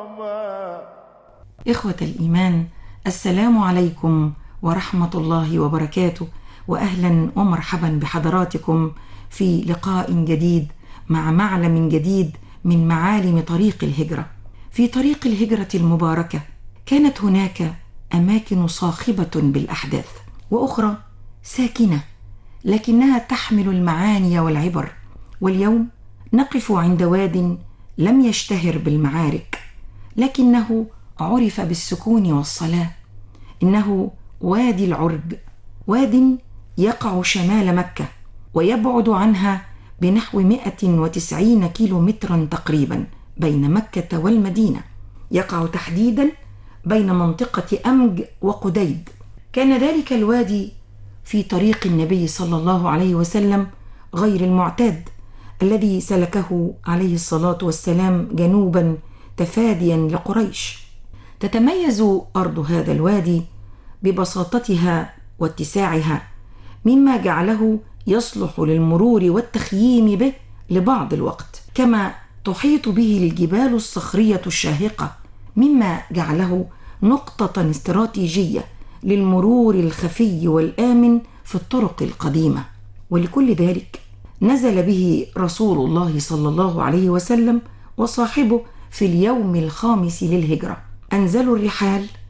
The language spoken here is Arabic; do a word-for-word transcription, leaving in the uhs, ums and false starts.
إخوة الإيمان، السلام عليكم ورحمة الله وبركاته، وأهلا ومرحبا بحضراتكم في لقاء جديد مع معلم جديد من معالم طريق الهجرة. في طريق الهجرة المباركة كانت هناك أماكن صاخبة بالأحداث وأخرى ساكنة لكنها تحمل المعاني والعبر. واليوم نقف عند واد لم يشتهر بالمعارك لكنه عرف بالسكون والصلاة. إنه وادي العرج، واد يقع شمال مكة ويبعد عنها بنحو مئة وتسعين كيلو مترا تقريبا بين مكة والمدينة. يقع تحديدا بين منطقة أمج وقديد. كان ذلك الوادي في طريق النبي صلى الله عليه وسلم غير المعتاد الذي سلكه عليه الصلاة والسلام جنوبا تفاديا لقريش. تتميز أرض هذا الوادي ببساطتها واتساعها، مما جعله يصلح للمرور والتخييم به لبعض الوقت، كما تحيط به الجبال الصخرية الشاهقة، مما جعله نقطة استراتيجية للمرور الخفي والآمن في الطرق القديمة. ولكل ذلك نزل به رسول الله صلى الله عليه وسلم وصاحبه في اليوم الخامس للهجرة. أنزلوا الرحال